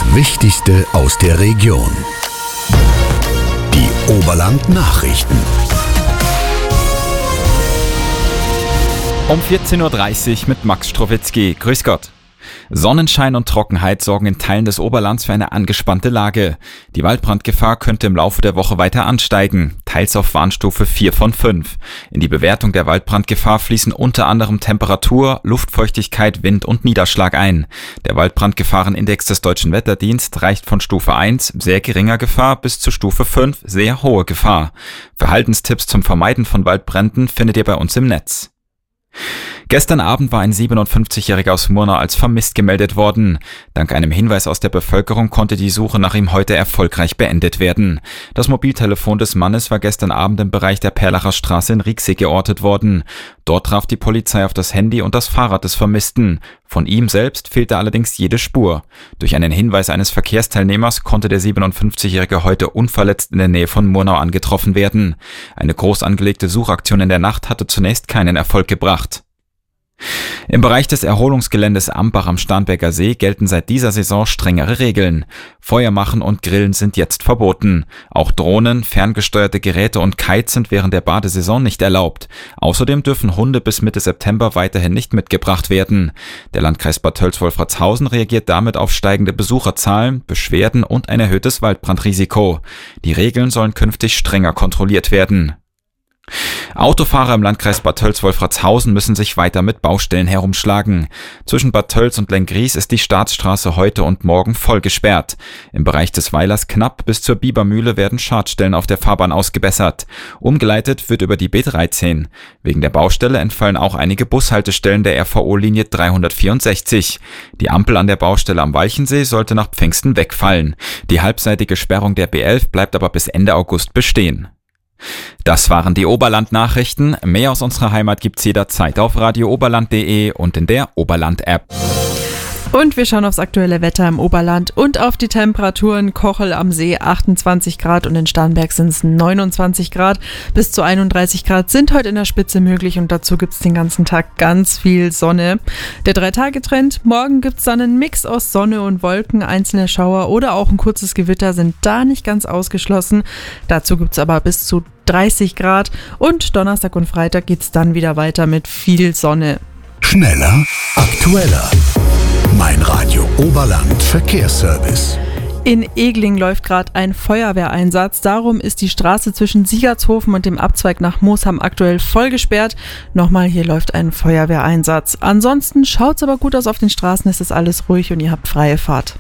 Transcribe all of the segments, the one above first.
Das Wichtigste aus der Region. Die Oberland-Nachrichten. Um 14.30 Uhr mit Max Strowitzki. Grüß Gott. Sonnenschein und Trockenheit sorgen in Teilen des Oberlands für eine angespannte Lage. Die Waldbrandgefahr könnte im Laufe der Woche weiter ansteigen, teils auf Warnstufe 4 von 5. In die Bewertung der Waldbrandgefahr fließen unter anderem Temperatur, Luftfeuchtigkeit, Wind und Niederschlag ein. Der Waldbrandgefahrenindex des Deutschen Wetterdienst reicht von Stufe 1, sehr geringer Gefahr, bis zu Stufe 5, sehr hohe Gefahr. Verhaltenstipps zum Vermeiden von Waldbränden findet ihr bei uns im Netz. Gestern Abend war ein 57-Jähriger aus Murnau als vermisst gemeldet worden. Dank einem Hinweis aus der Bevölkerung konnte die Suche nach ihm heute erfolgreich beendet werden. Das Mobiltelefon des Mannes war gestern Abend im Bereich der Perlacher Straße in Rieksee geortet worden. Dort traf die Polizei auf das Handy und das Fahrrad des Vermissten. Von ihm selbst fehlte allerdings jede Spur. Durch einen Hinweis eines Verkehrsteilnehmers konnte der 57-Jährige heute unverletzt in der Nähe von Murnau angetroffen werden. Eine groß angelegte Suchaktion in der Nacht hatte zunächst keinen Erfolg gebracht. Im Bereich des Erholungsgeländes Ambach am Starnberger See gelten seit dieser Saison strengere Regeln. Feuer machen und Grillen sind jetzt verboten. Auch Drohnen, ferngesteuerte Geräte und Kites sind während der Badesaison nicht erlaubt. Außerdem dürfen Hunde bis Mitte September weiterhin nicht mitgebracht werden. Der Landkreis Bad Tölz-Wolfratshausen reagiert damit auf steigende Besucherzahlen, Beschwerden und ein erhöhtes Waldbrandrisiko. Die Regeln sollen künftig strenger kontrolliert werden. Autofahrer im Landkreis Bad Tölz-Wolfratshausen müssen sich weiter mit Baustellen herumschlagen. Zwischen Bad Tölz und Lenggries ist die Staatsstraße heute und morgen voll gesperrt. Im Bereich des Weilers Knapp bis zur Bibermühle werden Schadstellen auf der Fahrbahn ausgebessert. Umgeleitet wird über die B13. Wegen der Baustelle entfallen auch einige Bushaltestellen der RVO-Linie 364. Die Ampel an der Baustelle am Walchensee sollte nach Pfingsten wegfallen. Die halbseitige Sperrung der B11 bleibt aber bis Ende August bestehen. Das waren die Oberland-Nachrichten. Mehr aus unserer Heimat gibt's jederzeit auf radiooberland.de und in der Oberland-App. Und wir schauen aufs aktuelle Wetter im Oberland und auf die Temperaturen. Kochel am See 28 Grad und in Starnberg sind es 29 Grad. Bis zu 31 Grad sind heute in der Spitze möglich und dazu gibt es den ganzen Tag ganz viel Sonne. Der 3-Tage-Trend, morgen gibt es dann einen Mix aus Sonne und Wolken, einzelne Schauer oder auch ein kurzes Gewitter sind da nicht ganz ausgeschlossen. Dazu gibt es aber bis zu 30 Grad und Donnerstag und Freitag geht es dann wieder weiter mit viel Sonne. Schneller, aktueller. Mein Radio Oberland Verkehrsservice. In Egling läuft gerade ein Feuerwehreinsatz. Darum ist die Straße zwischen Siegertshofen und dem Abzweig nach Moosham aktuell voll gesperrt. Nochmal, hier läuft ein Feuerwehreinsatz. Ansonsten schaut's aber gut aus auf den Straßen. Es ist alles ruhig und ihr habt freie Fahrt.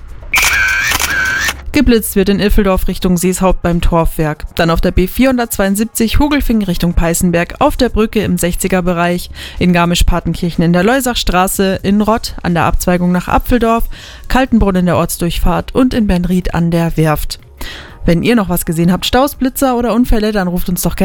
Geblitzt wird in Ilfeldorf Richtung Seeshaupt beim Torfwerk. Dann auf der B472 Hugelfing Richtung Peißenberg auf der Brücke im 60er-Bereich. In Garmisch-Partenkirchen in der Leusachstraße, in Rott an der Abzweigung nach Apfeldorf, Kaltenbrunn in der Ortsdurchfahrt und in Bernried an der Werft. Wenn ihr noch was gesehen habt, Staus, Blitzer oder Unfälle, dann ruft uns doch gerne